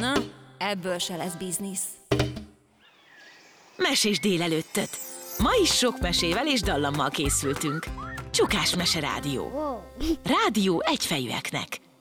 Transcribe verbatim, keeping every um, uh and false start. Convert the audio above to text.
Na, ebből se lesz biznisz. Mesés délelőttöt! Ma is sok mesével és dallammal készültünk. Csukás Mese Rádió. Rádió egyfejűeknek.